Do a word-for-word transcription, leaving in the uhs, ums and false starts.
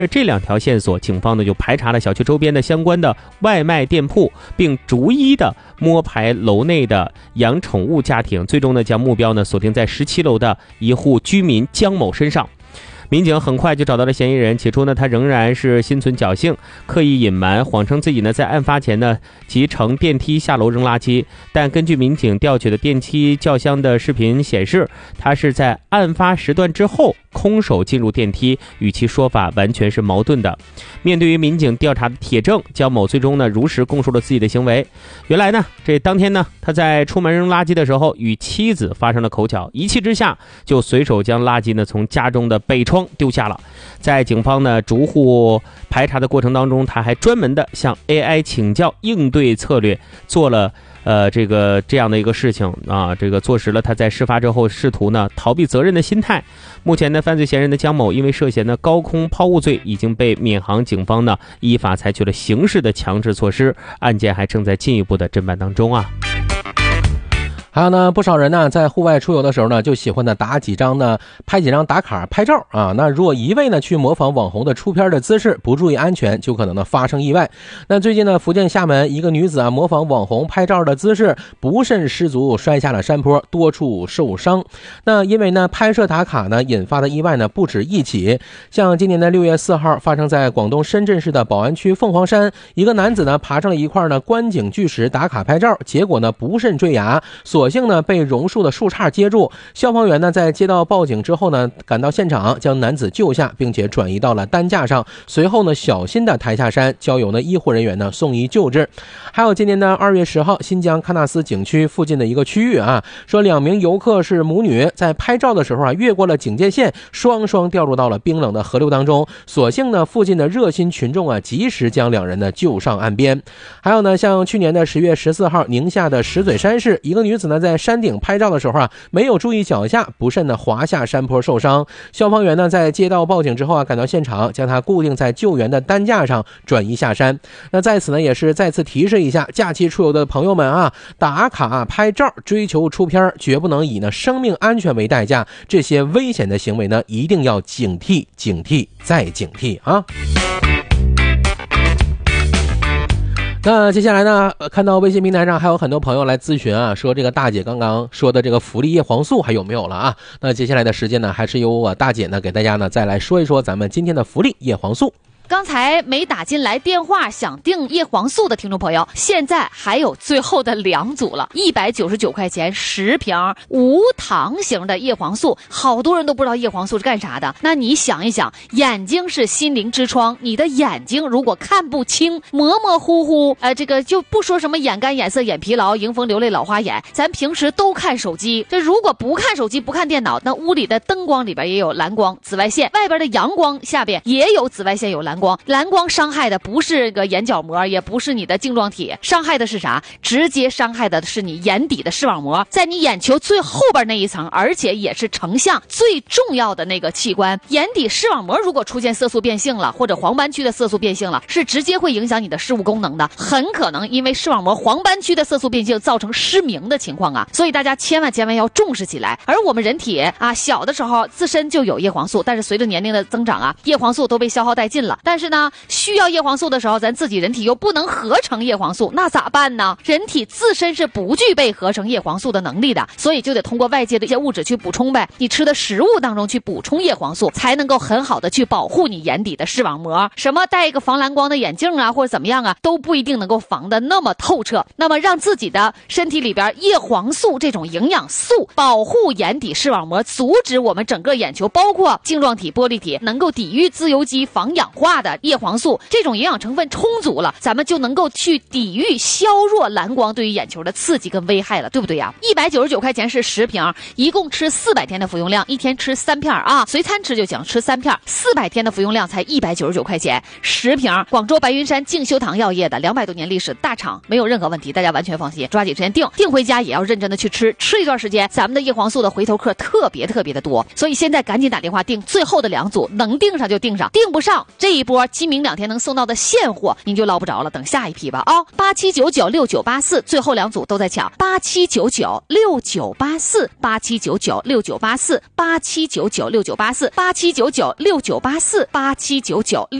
这两条线索，警方呢就排查了小区周边的相关的外卖店铺，并逐一的摸排楼内的养宠物家庭，最终呢将目标呢锁定在十七楼的一户居民江某身上。民警很快就找到了嫌疑人，起初呢他仍然是心存侥幸，刻意隐瞒，谎称自己呢在案发前呢即乘电梯下楼扔垃圾，但根据民警调取的电梯轿厢的视频显示，他是在案发时段之后空手进入电梯，与其说法完全是矛盾的。面对于民警调查的铁证，江某最终呢如实供述了自己的行为。原来呢这当天呢他在出门扔垃圾的时候与妻子发生了口角，一气之下就随手将垃圾呢从家中的北窗丢下了。在警方呢逐户排查的过程当中，他还专门的向 A I 请教应对策略，做了呃，这个这样的一个事情啊，这个坐实了他在事发之后试图呢逃避责任的心态。目前呢，犯罪嫌疑人的江某因为涉嫌呢高空抛物罪，已经被闵行警方呢依法采取了刑事的强制措施，案件还正在进一步的侦办当中啊。 还有呢，不少人呢在户外出游的时候呢，就喜欢呢打几张呢，拍几张打卡拍照啊。那如果一味呢去模仿网红的出片的姿势，不注意安全，就可能呢发生意外。那最近呢，福建厦门一个女子啊模仿网红拍照的姿势，不慎失足摔下了山坡，多处受伤。那因为呢拍摄打卡呢引发的意外呢不止一起，像今年的六月四号发生在广东深圳市的宝安区凤凰山，一个男子呢爬上了一块呢观景巨石打卡拍照，结果呢不慎坠崖，所幸呢被榕树的树杈接住。消防员呢在接到报警之后呢赶到现场，将男子救下，并且转移到了担架上，随后呢小心的抬下山，交由呢医护人员呢送医救治。还有今年的二月十号，新疆喀纳斯景区附近的一个区域啊，说两名游客是母女，在拍照的时候啊越过了警戒线，双双掉入到了冰冷的河流当中。所幸呢附近的热心群众啊及时将两人呢救上岸边。还有呢像去年的十月十四号，宁夏的石嘴山市一个女子呢在山顶拍照的时候啊，没有注意脚下，不慎呢滑下山坡受伤。消防员呢在接到报警之后啊，赶到现场，将她固定在救援的担架上，转移下山。那在此呢，也是再次提示一下假期出游的朋友们啊，打卡啊、拍照、追求出片，绝不能以呢生命安全为代价。这些危险的行为呢，一定要警惕、警惕再警惕啊。那接下来呢，看到微信平台上还有很多朋友来咨询啊，说这个大姐刚刚说的这个福利叶黄素还有没有了啊？那接下来的时间呢，还是由我大姐呢给大家呢再来说一说咱们今天的福利叶黄素。 刚才没打进来电话想订叶黄素的听众朋友，现在还有最后的两组了，一百九十九块钱十瓶无糖型的叶黄素。好多人都不知道叶黄素是干啥的，那你想一想，眼睛是心灵之窗，你的眼睛如果看不清，模模糊糊，呃，这个就不说什么眼干眼涩眼疲劳迎风流泪老花眼，咱平时都看手机，这如果不看手机不看电脑，那屋里的灯光里边也有蓝光紫外线，外边的阳光下边也有紫外线有蓝光。蓝光伤害的不是个眼角膜，也不是你的镜状体，伤害的是啥？直接伤害的是你眼底的视网膜，在你眼球最后边那一层，而且也是成像最重要的那个器官。眼底视网膜如果出现色素变性了，或者黄斑区的色素变性了，是直接会影响你的视物功能的，很可能因为视网膜黄斑区的色素变性造成失明的情况啊。所以大家千万千万要重视起来。而我们人体啊，小的时候自身就有叶黄素，但是随着年龄的增长啊，叶黄素都被消耗殆尽了。但是呢，需要叶黄素的时候，咱自己人体又不能合成叶黄素，那咋办呢？人体自身是不具备合成叶黄素的能力的，所以就得通过外界的一些物质去补充呗。你吃的食物当中去补充叶黄素，才能够很好的去保护你眼底的视网膜。什么戴一个防蓝光的眼镜啊，或者怎么样啊，都不一定能够防得那么透彻。那么让自己的身体里边叶黄素这种营养素保护眼底视网膜，阻止我们整个眼球包括镜状体、玻璃体能够抵御自由基、防氧化的叶黄素，这种营养成分充足了，咱们就能够去抵御削弱蓝光对于眼球的刺激跟危害了，对不对呀？一百九十九块钱是十瓶，一共吃四百天的服用量，一天吃三片啊，随餐吃就行，吃三片，四百天的服用量才一百九十九块钱十瓶。广州白云山静修堂药业的两百多年历史大厂，没有任何问题，大家完全放心，抓紧时间订，订回家也要认真的去吃，吃一段时间，咱们的叶黄素的回头客特别特别的多，所以现在赶紧打电话订最后的两组，能订上就订上，订不上这一一波今明两天能送到的现货您就捞不着了，等下一批吧啊！八七九九六九八四，最后两组都在抢，八七九九六九八四，八七九九六九八四，八七九九六九八四，八七九九六九八四，八七九九。